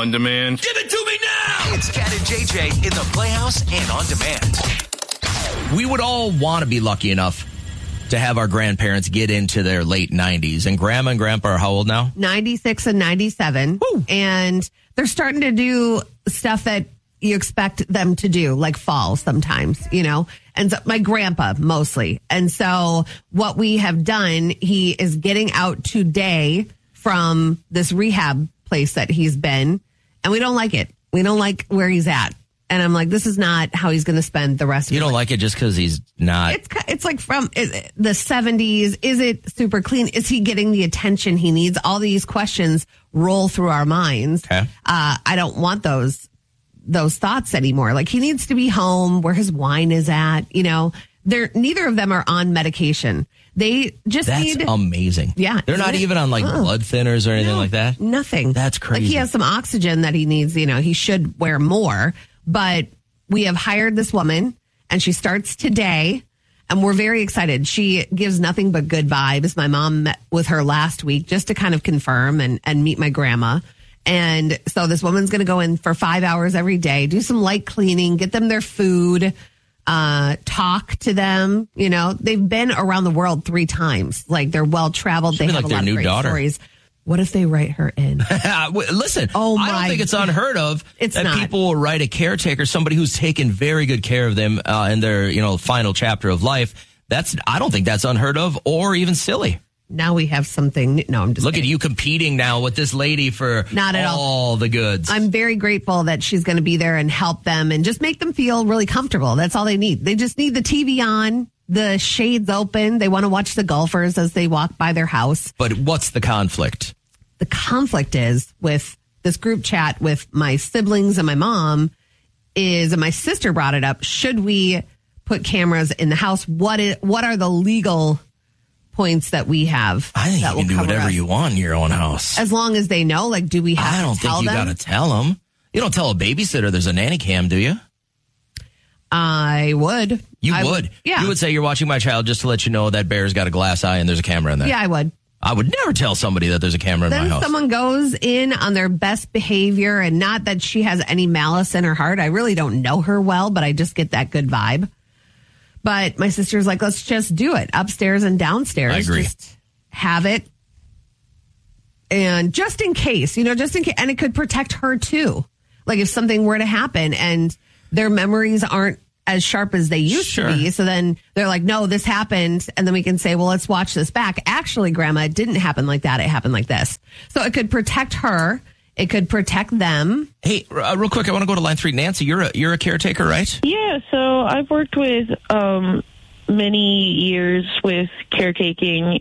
On demand. Give it to me now! It's Cat and JJ in the Playhouse and on demand. We would all want to be lucky enough to have our grandparents get into their late 90s. And Grandma and Grandpa are how old now? 96 and 97. Woo. And they're starting to do stuff that you expect them to do, like fall sometimes, you know. And so my grandpa mostly. And so what we have done, he is getting out today from this rehab place that he's been. And we don't like it. We don't like where he's at. And I'm like, this is not how he's going to spend the rest of his life. You don't like it just because he's not. It's like from the 70s. Is it super clean? Is he getting the attention he needs? All these questions roll through our minds. Okay. I don't want those thoughts anymore. Like, he needs to be home where his wine is at. You know, neither of them are on medication. They just That's amazing. Yeah. They're not even on like blood thinners or anything like that. Nothing. That's crazy. Like, he has some oxygen that he needs. You know, he should wear more. But we have hired this woman, and she starts today, and we're very excited. She gives nothing but good vibes. My mom met with her last week just to kind of confirm and meet my grandma. And so this woman's going to go in for 5 hours every day, do some light cleaning, get them their food, talk to them. You know, they've been around the world 3 times. Like, they're well traveled. They have like a their lot new of great daughter. stories. What if they write her in? Listen, Oh I don't think it's unheard of that not. people will write a caretaker, somebody who's taken very good care of them in their, final chapter of life. I don't think that's unheard of or even silly. Now we have something. No, I'm just Look kidding. at you competing now with this lady for Not at all the goods. I'm very grateful that she's going to be there and help them and just make them feel really comfortable. That's all they need. They just need the TV on, the shades open. They want to watch the golfers as they walk by their house. But what's the conflict? The conflict is with this group chat with my siblings and my mom and my sister brought it up. Should we put cameras in the house? What are the legal points that we have? I think that you can do cover whatever us? you want in your own house. As long as they know, like, do we have I don't to tell think you them? got to tell them. You don't tell a babysitter there's a nanny cam, do you? I would. You would. Yeah. You would say you're watching my child just to let you know that bear's got a glass eye and there's a camera in there. Yeah, I would. I would never tell somebody that there's a camera in my Then house. someone goes in on their best behavior, and not that she has any malice in her heart. I really don't know her well, but I just get that good vibe. But my sister's like, let's just do it upstairs and downstairs. I agree. Just have it. And just in case, and it could protect her too. Like, if something were to happen and their memories aren't as sharp as they used to be. So then they're like, no, this happened. And then we can say, well, let's watch this back. Actually, Grandma, it didn't happen like that. It happened like this. So it could protect her. It could protect them. Hey, real quick, I want to go to line 3. Nancy, you're a caretaker, right? Yeah, so I've worked with many years with caretaking.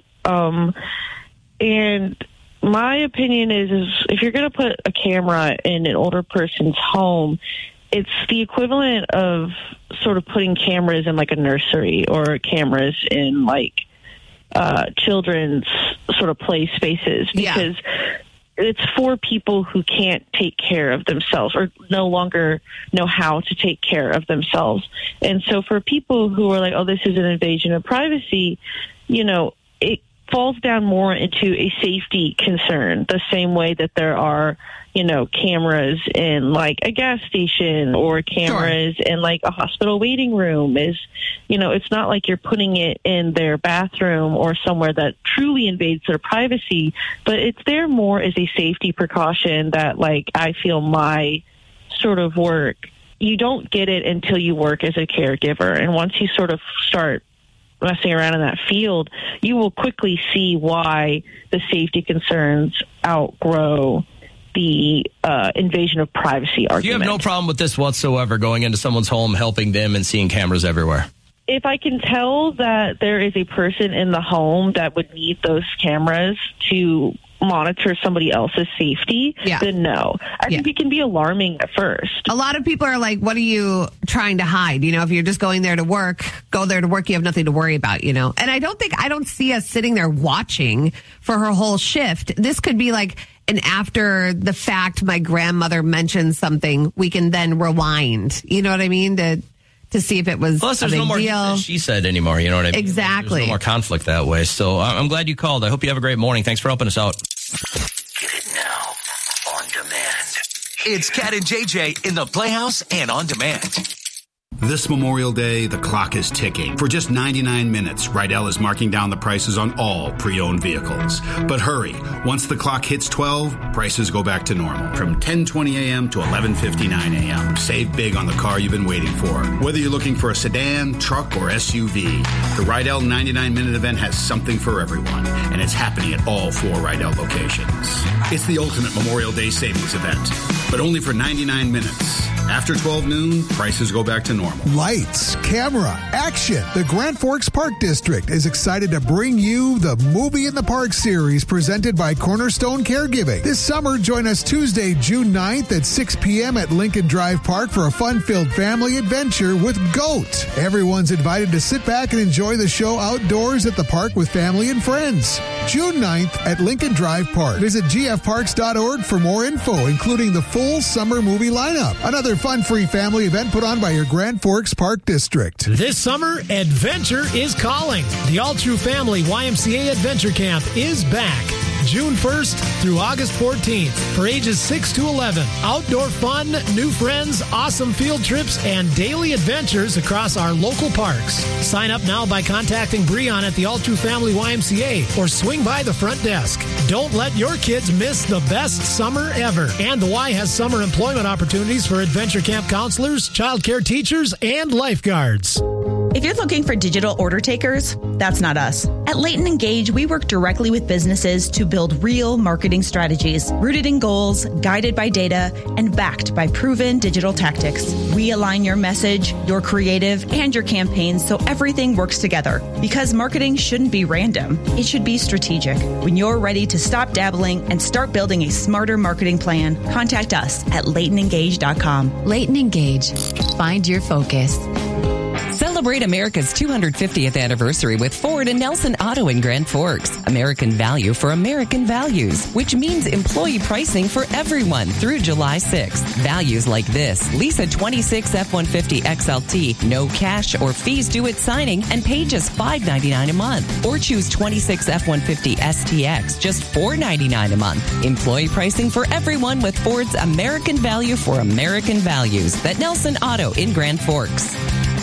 And my opinion is if you're going to put a camera in an older person's home, it's the equivalent of sort of putting cameras in like a nursery or cameras in like children's sort of play spaces, because it's for people who can't take care of themselves or no longer know how to take care of themselves. And so for people who are like, oh, this is an invasion of privacy, it falls down more into a safety concern, the same way that there are, cameras in like a gas station or cameras in like a hospital waiting room. It's not like you're putting it in their bathroom or somewhere that truly invades their privacy, but it's there more as a safety precaution that, like, I feel my sort of work, you don't get it until you work as a caregiver. And once you sort of start messing around in that field, you will quickly see why the safety concerns outgrow the invasion of privacy argument. You have no problem with this whatsoever, going into someone's home, helping them, and seeing cameras everywhere? If I can tell that there is a person in the home that would need those cameras to monitor somebody else's safety, then no. I think it can be alarming at first. A lot of people are like, what are you trying to hide? If you're just going there to work, you have nothing to worry about, And I don't see us sitting there watching for her whole shift. This could be like an after the fact, my grandmother mentioned something, we can then rewind. You know what I mean? To see if it was Plus, a there's big no more deal. she said anymore. You know what I mean? Exactly. There's no more conflict that way. So I'm glad you called. I hope you have a great morning. Thanks for helping us out. Get it now on demand. It's Cat and JJ in the Playhouse and on demand. This Memorial Day, the clock is ticking. For just 99 minutes, Rydell is marking down the prices on all pre-owned vehicles. But hurry, once the clock hits 12, prices go back to normal. From 10:20 a.m. to 11:59 a.m. Save big on the car you've been waiting for. Whether you're looking for a sedan, truck, or SUV, the Rydell 99-minute event has something for everyone. And it's happening at all 4 Rydell locations. It's the ultimate Memorial Day savings event, but only for 99 minutes. After 12 noon, prices go back to normal. Lights, camera, action. The Grand Forks Park District is excited to bring you the Movie in the Park series presented by Cornerstone Caregiving. This summer, join us Tuesday, June 9th at 6 p.m. at Lincoln Drive Park for a fun-filled family adventure with GOAT. Everyone's invited to sit back and enjoy the show outdoors at the park with family and friends. June 9th at Lincoln Drive Park. Visit gfparks.org for more info, including the full summer movie lineup. Another fun-free family event put on by your Grand Forks Park District. This summer, adventure is calling. The All True Family YMCA Adventure Camp is back. June 1st through August 14th for ages 6 to 11. Outdoor fun, new friends, awesome field trips, and daily adventures across our local parks. Sign up now by contacting Breon at the All True Family YMCA or swing by the front desk. Don't let your kids miss the best summer ever. And the Y has summer employment opportunities for adventure camp counselors, child care teachers, and lifeguards. If you're looking for digital order takers, that's not us. At Leighton Engage, we work directly with businesses to build real marketing strategies, rooted in goals, guided by data, and backed by proven digital tactics. We align your message, your creative, and your campaigns so everything works together. Because marketing shouldn't be random. It should be strategic. When you're ready to stop dabbling and start building a smarter marketing plan, contact us at LeightonEngage.com. Leighton Engage. Find your focus. Celebrate America's 250th anniversary with Ford and Nelson Auto in Grand Forks. American value for American values, which means employee pricing for everyone through July 6th. Values like this: lease a 26 F-150 XLT, no cash or fees due at signing, and pay just $5.99 a month. Or choose 26 F-150 STX, just $4.99 a month. Employee pricing for everyone with Ford's American value for American values. At Nelson Auto in Grand Forks.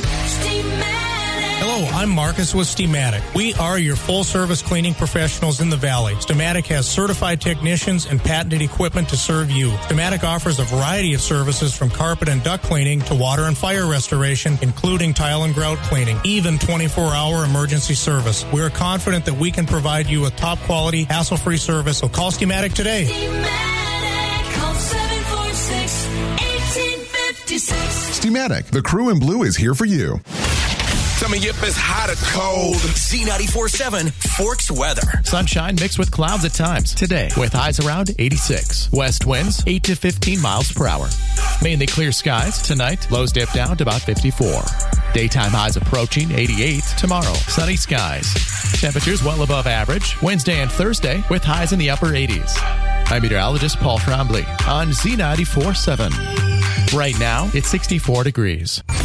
Hello, I'm Marcus with Steamatic. We are your full-service cleaning professionals in the Valley. Steamatic has certified technicians and patented equipment to serve you. Steamatic offers a variety of services from carpet and duct cleaning to water and fire restoration, including tile and grout cleaning, even 24-hour emergency service. We're confident that we can provide you with top-quality, hassle-free service, so call Steamatic today. Steamatic, call 746-1856. Steamatic, the crew in blue is here for you. Tell me if it's hot or cold. Z94.7 Forks weather. Sunshine mixed with clouds at times today with highs around 86. West winds 8 to 15 miles per hour. Mainly clear skies tonight. Lows dip down to about 54. Daytime highs approaching 88 tomorrow. Sunny skies. Temperatures well above average Wednesday and Thursday with highs in the upper 80s. I'm meteorologist Paul Trombley on Z94.7. Right now, it's 64 degrees.